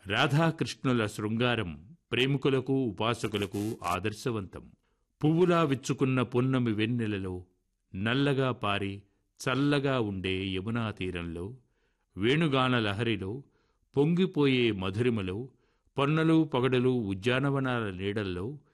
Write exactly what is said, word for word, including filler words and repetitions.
రాధాకృష్ణుల శృంగారం ప్రేమికులకు ఉపాసకులకు ఆదర్శవంతం. పువ్వులా విచ్చుకున్న పున్నమి వెన్నెలలో, నల్లగా పారి చల్లగా ఉండే యమునా తీరంలో, వేణుగాన లహరిలో, పొంగిపోయే మధురిమలో, పొన్నలు పగడలు ఉద్యానవనాల నీడల్లో